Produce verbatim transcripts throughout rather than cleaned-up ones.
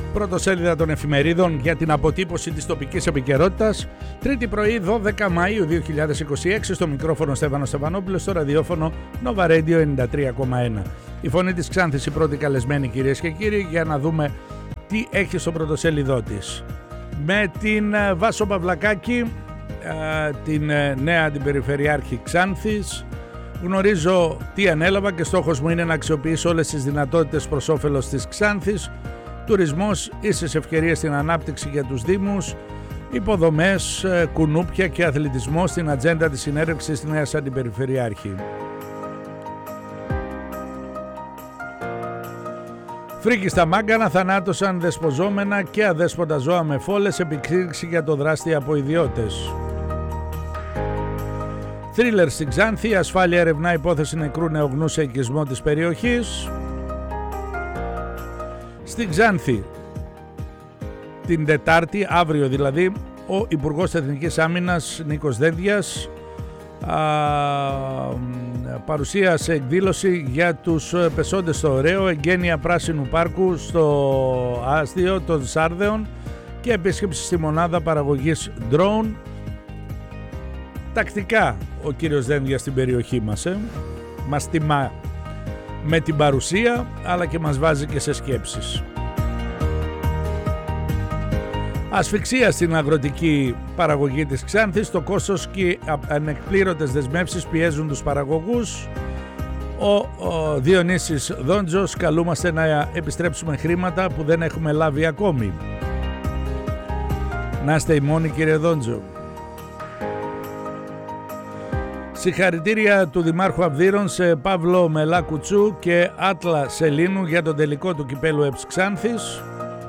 Πρωτοσέλιδα των εφημερίδων για την αποτύπωση της τοπικής επικαιρότητας. Τρίτη πρωί, δώδεκα Μαΐου δύο χιλιάδες είκοσι έξι, στο μικρόφωνο Στέφανος Στεφανόπουλος, στο ραδιόφωνο Nova Radio ενενήντα τρία κόμμα ένα. Η φωνή της Ξάνθης, η πρώτη καλεσμένη, κυρίες και κύριοι, για να δούμε τι έχει στο πρωτοσέλιδό της. Με την Βάσο Παυλακάκη, την νέα αντιπεριφερειάρχη Ξάνθης, γνωρίζω τι ανέλαβα και στόχος μου είναι να αξιοποιήσω όλες τις δυνατότητες προς όφελος της Ξάνθης. Τουρισμός, ίσες ευκαιρίες στην ανάπτυξη για τους Δήμους, υποδομές, κουνούπια και αθλητισμό στην ατζέντα της συνέρευσης της νέας αντιπεριφερειάρχη. Φρίκη στα Μάγκανα, θανάτωσαν δεσποζόμενα και αδέσποτα ζώα με φόλες, επικήρυξη για το δράστη από ιδιώτες. Θρίλερ στην Ξάνθη, ασφάλεια ερευνά υπόθεση νεκρού νεογνού σε οικισμό της περιοχής. Στην Ξάνθη, την Τετάρτη, αύριο δηλαδή, ο Υπουργός Εθνικής Άμυνας Νίκος Δένδιας α, παρουσίασε εκδήλωση για τους πεσόντες στο Ωραίο, εγγένεια πράσινου πάρκου στο άστιο των Σάρδεων και επίσκεψη στη μονάδα παραγωγής drone. Τακτικά ο κύριος Δένδιας στην περιοχή μας, ε. μας τιμά με την παρουσία, αλλά και μας βάζει και σε σκέψεις. Ασφυξία στην αγροτική παραγωγή της Ξάνθης, το κόστος και ανεκπλήρωτες δεσμεύσεις πιέζουν τους παραγωγούς. Ο, ο Διονύσης Δόντζος, καλούμαστε να επιστρέψουμε χρήματα που δεν έχουμε λάβει ακόμη. Να είστε οι μόνοι, κύριε Δόντζο. Συγχαρητήρια του Δημάρχου Αυδείρων σε Παύλο Μελά Κουτσού και Άτλα Σελήνου για τον τελικό του κυπέλου ΕΠΣ Ξάνθης.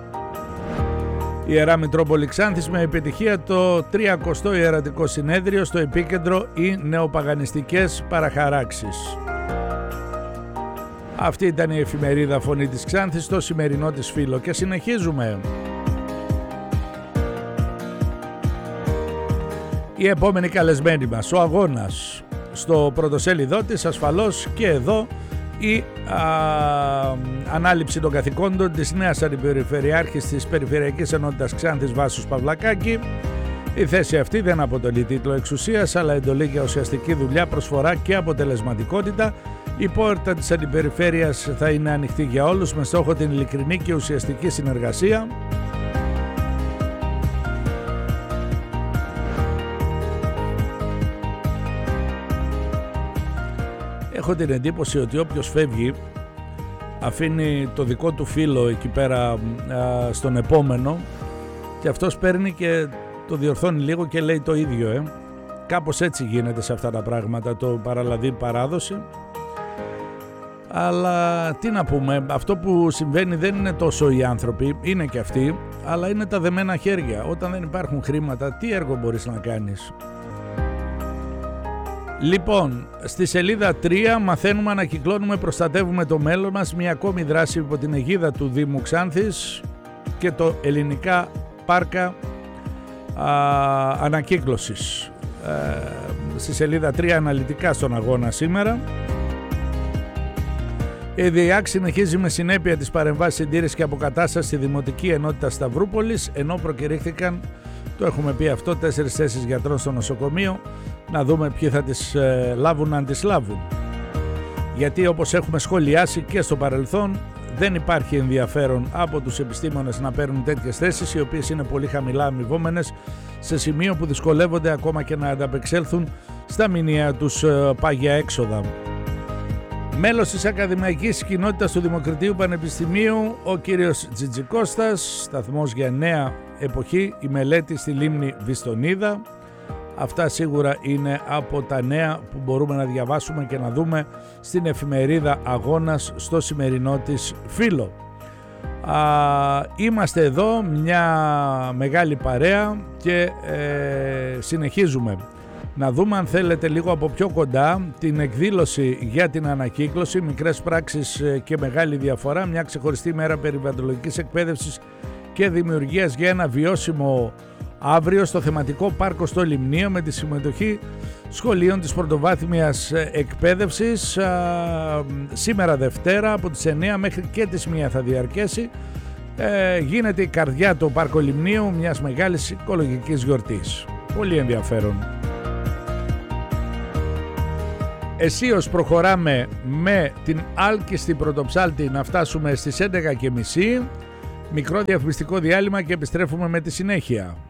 Ιερά Μητρόπολη Ξάνθης με επιτυχία το τριακοστό Ιερατικό Συνέδριο, στο επίκεντρο οι νεοπαγανιστικές παραχαράξεις. Αυτή ήταν η εφημερίδα Φωνή της Ξάνθης, το σημερινό της φύλλο, και συνεχίζουμε. Η επόμενη καλεσμένη μας, ο αγώνας στο πρωτοσέλιδό της, ασφαλώς και εδώ η α, ανάληψη των καθηκόντων της νέας αντιπεριφερειάρχης της Περιφερειακής Ενότητας Ξάνθης Βάσος Παυλακάκη. Η θέση αυτή δεν αποτελεί τίτλο εξουσίας, αλλά εντολή για ουσιαστική δουλειά, προσφορά και αποτελεσματικότητα. Η πόρτα της αντιπεριφέρειας θα είναι ανοιχτή για όλους με στόχο την ειλικρινή και ουσιαστική συνεργασία. Έχω την εντύπωση ότι όποιος φεύγει αφήνει το δικό του φίλο εκεί πέρα α, στον επόμενο, και αυτός παίρνει και το διορθώνει λίγο και λέει το ίδιο. Ε. Κάπως έτσι γίνεται σε αυτά τα πράγματα, το παραλαδί παράδοση. Αλλά τι να πούμε, αυτό που συμβαίνει δεν είναι τόσο οι άνθρωποι, είναι και αυτοί, αλλά είναι τα δεμένα χέρια. Όταν δεν υπάρχουν χρήματα, τι έργο μπορείς να κάνεις? Λοιπόν, στη σελίδα τρία μαθαίνουμε, ανακυκλώνουμε, προστατεύουμε το μέλλον μας, μια ακόμη δράση υπό την αιγίδα του Δήμου Ξάνθης και το ελληνικά πάρκα α, ανακύκλωσης. Ε, στη σελίδα τρία αναλυτικά στον αγώνα σήμερα. Η ΔΕΙΑΚ συνεχίζει με συνέπεια τις παρεμβάσεις συντήρησης και αποκατάσταση στη Δημοτική Ενότητα Σταυρούπολης, ενώ προκηρύχθηκαν, το έχουμε πει αυτό, τέσσερις θέσεις γιατρών στο νοσοκομείο. Να δούμε ποιοι θα τις ε, λάβουν, αν τις λάβουν. Γιατί όπως έχουμε σχολιάσει και στο παρελθόν, δεν υπάρχει ενδιαφέρον από τους επιστήμονες να παίρνουν τέτοιες θέσεις, οι οποίες είναι πολύ χαμηλά αμοιβόμενες, σε σημείο που δυσκολεύονται ακόμα και να ανταπεξέλθουν στα μηνιαία τους ε, πάγια έξοδα. Μέλος της Ακαδημαϊκής Κοινότητας του Δημοκρατίου Πανεπιστημίου, ο κύριος Τζιτζικώστας, σταθμός για νέα εποχή, η μελέτη στη λίμνη Βιστονίδα. Αυτά σίγουρα είναι από τα νέα που μπορούμε να διαβάσουμε και να δούμε στην εφημερίδα Αγώνας στο σημερινό της φύλλο. Α, είμαστε εδώ μια μεγάλη παρέα και ε, συνεχίζουμε. Να δούμε, αν θέλετε, λίγο από πιο κοντά την εκδήλωση για την ανακύκλωση, μικρές πράξεις και μεγάλη διαφορά, μια ξεχωριστή μέρα περιβαλλοντικής εκπαίδευσης και δημιουργίας για ένα βιώσιμο αύριο στο θεματικό πάρκο στο Λιμνίο, με τη συμμετοχή σχολείων της πρωτοβάθμιας εκπαίδευσης. Α, σήμερα Δευτέρα από τις εννιά μέχρι και τις μία θα διαρκέσει. ε, γίνεται η καρδιά του Παρκολιμνίου μιας μεγάλης οικολογικής γιορτής. Πολύ ενδιαφέρον. Αισίως προχωράμε με την άλκιστη πρωτοψάλτη να φτάσουμε στις έντεκα και μισή. Μικρό διαφημιστικό διάλειμμα και επιστρέφουμε με τη συνέχεια.